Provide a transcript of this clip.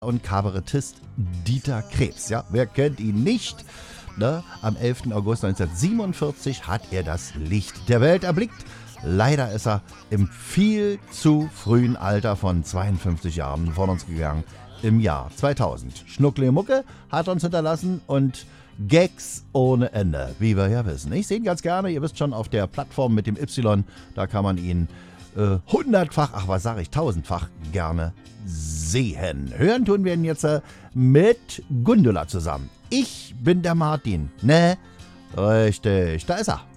und Kabarettist Dieter Krebs. Ja, wer kennt ihn nicht? Ne? Am 11. August 1947 hat er das Licht der Welt erblickt. Leider ist er im viel zu frühen Alter von 52 Jahren von uns gegangen im Jahr 2000. Schnuckle Mucke hat uns hinterlassen und Gags ohne Ende, wie wir ja wissen. Ich sehe ihn ganz gerne, ihr wisst schon, auf der Plattform mit dem Y, da kann man ihn hundertfach, ach was sage ich, tausendfach gerne sehen. Hören tun wir ihn jetzt mit Gundula zusammen. Ich bin der Martin, ne? Richtig, da ist er.